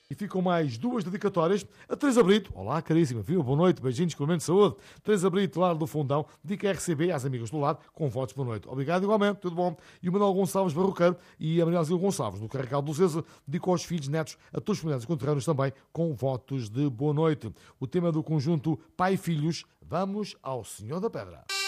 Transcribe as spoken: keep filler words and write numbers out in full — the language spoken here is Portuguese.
E ficam mais duas dedicatórias. A Teresa Brito, olá caríssima, viu? Boa noite, beijinhos, com de saúde. Teresa Brito, Lar do Fundão, dedica a R C B às amigas do lar, com votos boa noite. Obrigado igualmente, tudo bom. E o Manuel Gonçalves Barroqueiro e a Maria Alzira Gonçalves, do Carregal do César, dedicou aos filhos, netos, a todos os familiares e conterrâneos também, com votos de boa noite. O tema do conjunto Pai e Filhos, vamos ao Senhor da Pedra.